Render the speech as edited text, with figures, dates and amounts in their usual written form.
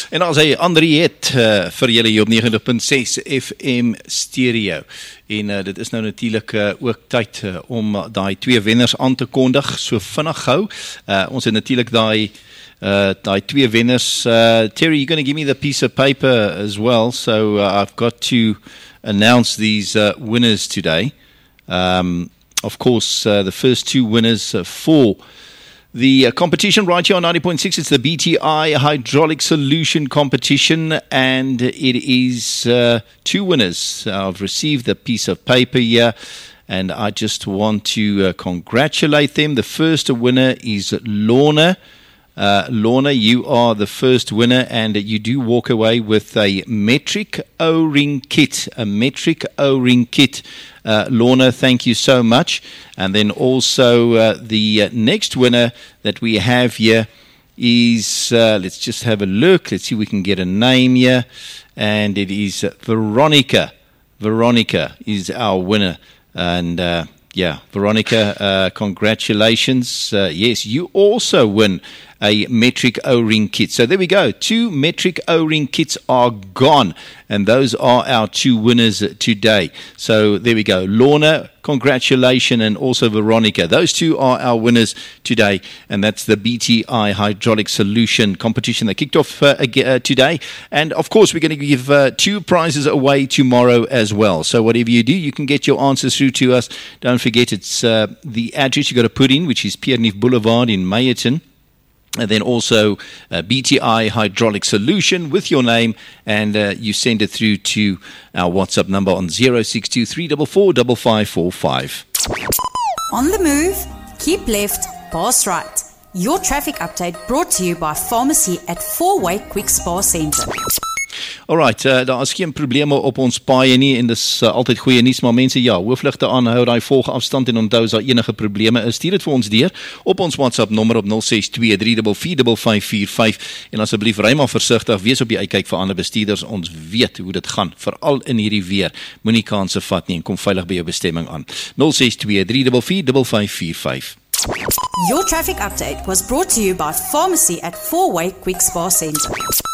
En as hy Andrie het vir julle hier op 90.6 FM stereo. En dit is nou natuurlik ook tyd om daai twee wenners aan te kondig, so vinnig gou. Ons het natuurlik daai twee wenners. Terry, you're going to give me the piece of paper as well, so I've got to announce these winners today. Of course, the first two winners for the competition right here on 90.6, it's the BTI Hydraulic Solution competition, and it is two winners. I've received the piece of paper here, and I just want to congratulate them. The first winner is Lorna. Lorna, you are the first winner, and you do walk away with a metric O-ring kit. A metric O-ring kit. Lorna, thank you so much. And then also the next winner that we have here is, let's just have a look. Let's see if we can get a name here. And it is Veronica. Veronica is our winner. And yeah, Veronica, congratulations. Yes, you also win a metric O-ring kit. So there we go. 2 metric O-ring kits are gone. And those are our two winners today. So there we go. Lorna, congratulations, and also Veronica. Those two are our winners today. And that's the BTI Hydraulic Solution competition that kicked off today. And of course, we're going to give 2 prizes away tomorrow as well. So whatever you do, you can get your answers through to us. Don't forget, it's the address you got to put in, which is Pierneef Boulevard in Meyerton. And then also BTI Hydraulic Solution with your name, and you send it through to our WhatsApp number on 062 344 5545. On the move, keep left, pass right. Your traffic update brought to you by Pharmacy at Four-Way Quick Spa Centre. Alright, daar is geen probleme op ons paaie nie, en dis altyd goeie nuus, maar mense, ja, hoofligte aanhou, daai volgafstand, en onthou as daar enige probleme is, stuur dit vir ons deur op ons WhatsApp nommer op 062-344-5545, en asseblief ry maar versigtig, wees op die uitkyk vir ander bestuurders, ons weet hoe dit gaan, veral in hierdie weer, moenie kanse vat nie, en kom veilig by jou bestemming aan. 062-344-5545. Your traffic update was brought to you by Pharmacy at Four-Way Quick Spa Centre.